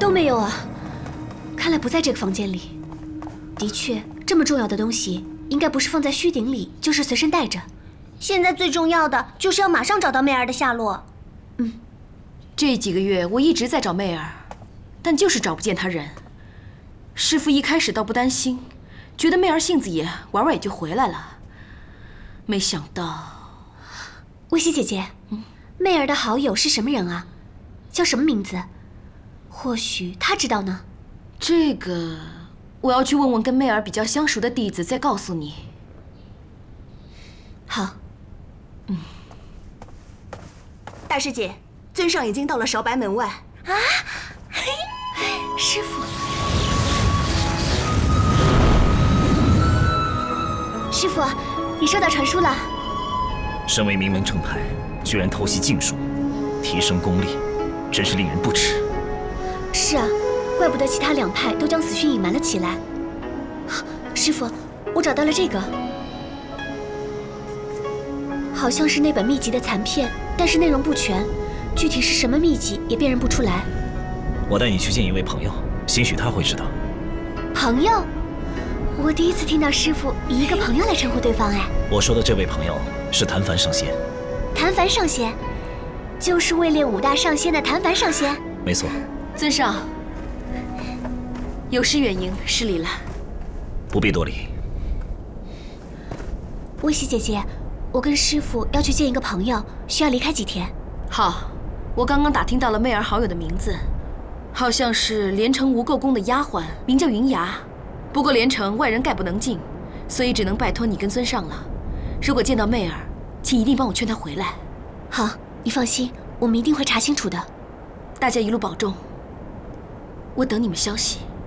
都没有啊，看来不在这个房间里。的确，这么重要的东西，应该不是放在虚鼎里，就是随身带着。 现在最重要的就是要马上找到媚儿的下落。 这几个月我一直在找媚儿，但就是找不见她人。师父一开始倒不担心，觉得媚儿性子野，玩玩也就回来了。没想到， 薇希姐姐，媚儿的好友是什么人啊？叫什么名字？或许她知道呢。 这个我要去问问跟媚儿比较相熟的弟子，再告诉你。 好。 大师姐，尊上已经到了韶白门外。 啊！ 师父，师父，你收到传书了。 身为名门正派，居然偷袭禁术，提升功力，真是令人不齿。 是啊，怪不得其他两派都将死讯隐瞒了起来。师父，我找到了这个，好像是那本秘籍的残片，但是内容不全，具体是什么秘籍也辨认不出来。 我带你去见一位朋友，兴许他会知道。 朋友？我第一次听到师父以一个朋友来称呼对方。 我说的这位朋友是谭凡上仙。 谭凡上仙，就是位列5大上仙的谭凡上仙。 没错。 尊上，有失远迎，失礼了。 不必多礼。 薇希姐姐，我跟师父要去见一个朋友，需要离开几天。 好，我刚刚打听到了媚儿好友的名字，好像是连城无垢宫的丫鬟，名叫云崖。不过连城外人概不能进，所以只能拜托你跟尊上了。如果见到媚儿，请一定帮我劝她回来。 好，你放心，我们一定会查清楚的。 大家一路保重，我等你们消息。